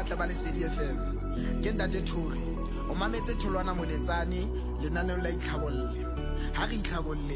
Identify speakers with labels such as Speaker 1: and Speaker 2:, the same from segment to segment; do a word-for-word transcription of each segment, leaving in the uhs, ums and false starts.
Speaker 1: matle ba Lesedi F M ke ntate Thuri o mametse Tholwana Moletsane lenaneo la itlhabolle ha re itlhabolle.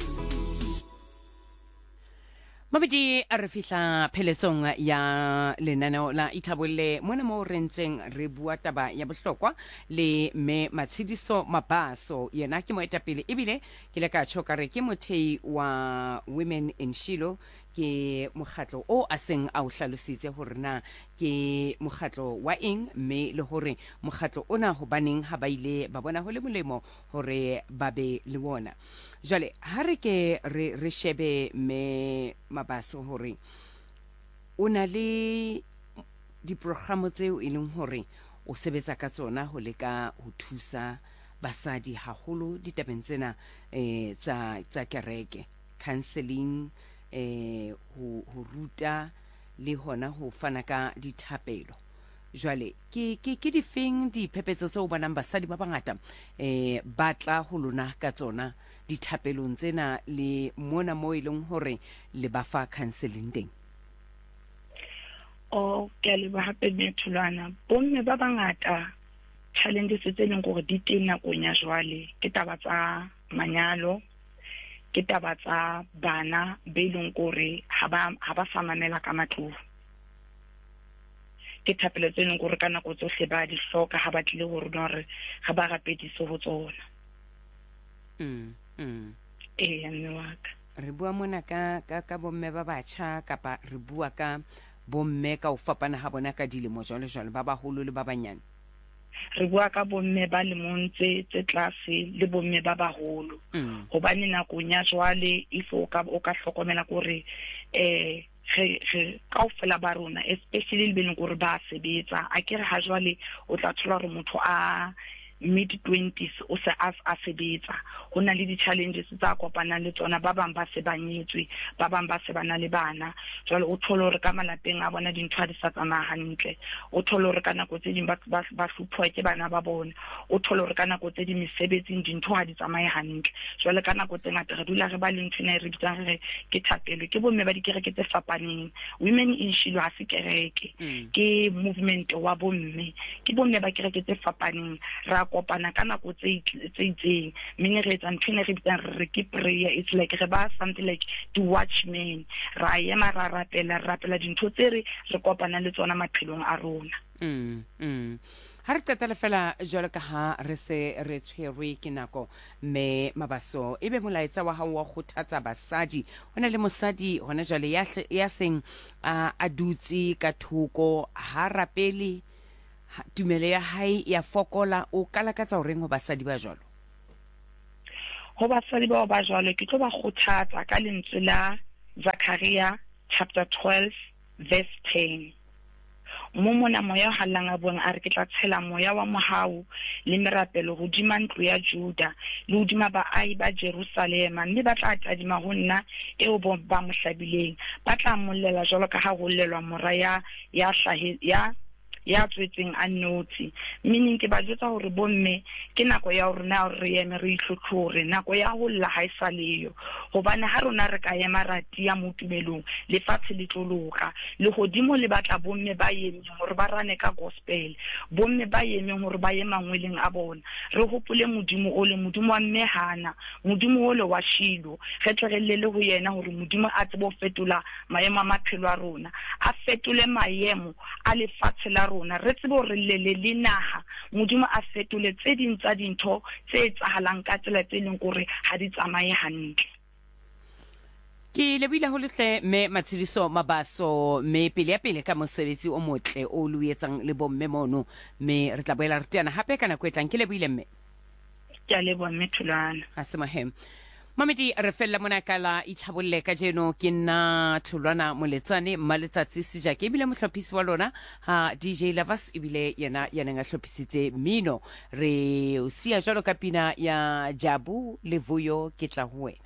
Speaker 2: Mabedi a re fihla pheletsong ya lenaneo la itlhabolle mona mo re ntseng re bua taba ya bohlokwa le me Matshidiso Mabaso yena ke moetapele ebile ke le ka tshoka re ke mothei wa Women in Shilo ke mokgatlo o a seng a o hlalositse hore na ke mokgatlo wa eng mme le hore mokgatlo ona ho baneng ha ba ile ba bona ho le molemo hore ba be le wona. Jwale ha re ke re re shebe me Mabaso hore o na le diprogramo tseo e leng hore o sebetsa ka tsona ho leka ho thusa basadi haholo ditabeng tsena eh tsa tsa kereke, counseling, eh ho ho ruta le hona ho fana ka dithapelo. Jwale ke ke ke difeng diphephetso tseo banang basadi ba bangata eh batla ho lona ka tsona dithapelong tsena le mona mo ileng hore le ba fa counseling teng?
Speaker 3: O ke le ba hape ne Thulwana bomme ba bangata challenges tse leng gore di teng nakong ya jwale ke taba tsa manyalo, ke taba tsa bana be leng gore ha ba ha ba famamela ka matlong, ke thapelo tse leng gore ka nako tsohle ba di hloka ha ba tlile gore nore ga ba rapediso ho tsona.
Speaker 2: Mm mm
Speaker 3: eh mme waka
Speaker 2: re bua mona ka ka ka bomme ba batjha kapa re bua ka bomme ka o fapana ha bona ka dilemo jwale jwale ba baholo le ba banyane?
Speaker 3: Re bua ka bomme ba le montse tse tlase le bomme ba baholo.
Speaker 2: Mm.
Speaker 3: Hobane nakong ya jwale ifo ka o ka hlokomela gore eh ge ge kaofela ba rona especially le beng gore ba sebetsa a kere ha jwale o tla thola re motho a mid twenties o se a a sebetsa hona le di challenges tsa kopana le tsona ba bang ba se banyetswe ba bang ba se bana le bana jwale o thola re ka malapeng a bona dintho ha di sa tsamaya hantle, o thola re ka nako tse ding ba ba hlophwa ke bana ba bona, o thola re ka nako tse ding mesebetsing dintho ha di tsamaye hantle. Jwale ka nako tse ngata re dula re ba le ntho ne re bitsang re ke thapelo ke bomme ba dikereke tse fapaneng. Women in Shilo ha se kereke, ke movement wa bomme, ke bomme ba kereke tse fapaneng ra kopana ka nako tse tse itseng mme re etsa ntho ne re bitsang re ke prayer. It's like re ba something like the watchmen, ra yema ra rapela rapela dintho tse re re kopana le tsona maphelong a rona.
Speaker 2: Mm mm ha re qetela fela jwalo ka ha re se re tshwerwe ke nako me Mabaso ebe molaetsa wa hao wa kgothatsa basadi hona le mosadi hona jwale ya ya seng a dutse ka thoko ha rapele tumele ya hae ya fokola o kalakatsa o reng ho basadi ba jwalo?
Speaker 3: Ho basadi ba ba jwalo ke tlo ba kgothatsa ka lentswe la Zakaria chapter twelve verse ten. Mo mona moya ha langa buang a re ke tla tshela moya wa mohau le merapelo hodima ntlo ya Juda le hodima baai ba Jerusalema mme ba tla tadima ho nna eo ba mo hlabileng ba tla mollela jwalo ka ha ho llelwa moraya ya hlahe ya ya tswetseng a notsi. Meaning ke ba jwetsa hore bomme ke nako ya hore na re eme re itlhotlhore nako ya ho lla ha isa leyo hobane ha rona re ka ema rati ya motumelong le fatshe le tloloka le godimo le batla bomme ba yeme hore ba rane ka gospel, bomme ba yeme hore ba ye mangweleng a bona re hopole modimo o le modimo wa mmehana modimo o le wa Shilo re tlelele ho yena hore modimo a tsebo fetola maemo a maphelo a rona a fetole maemo a le fatshe la rona re tsebo re lele le naha modimo a fetole tse ding tsa dintho tse tsahalang ka tsela tse leng gore ha di tsamaye hantle.
Speaker 2: Ke lebile ho lehle me Matshidiso Mabaso me pele ya pele ka mosebetsi o motle o lu etsang le bomme mono me re tla boela re tiana hape kana go etlang ke lebile mme.
Speaker 3: Ke a leboha mme Thulwana.
Speaker 2: Ha se mohem. Mamedi re fella mona kala itlhabolle ka jeno ke nna Tholwana Moletsane maletsatsi sija ke bile mohlophisi wa lona ha D J Lovers ibile yena yana nga hlophisitse mino re o sia jalo ka pina ya Jabu Levuyo ke tla ho wena.